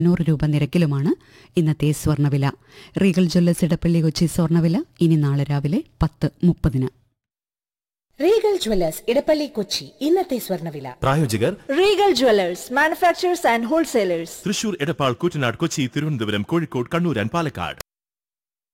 രൂപ നിരക്കിലുമാണ് ഇന്നത്തെ സ്വർണ്ണവില. റീഗൽ ജ്വല്ലേഴ്സ് ഇടപ്പള്ളി കൊച്ചി സ്വർണ്ണവില ഇനി നാളെ രാവിലെ 10:30. റീഗൽ ജ്വല്ലേഴ്സ് ഇടപ്പള്ളി കൊച്ചി ഇന്നത്തെ സ്വർണ്ണവില. പ്രായോജകർ Regal Jewellers manufacturers and wholesalers. Thrissur, Edappal, Koottanad, Kochi, Thiruvananthapuram, Kozhikode, Kannur and Palakkad.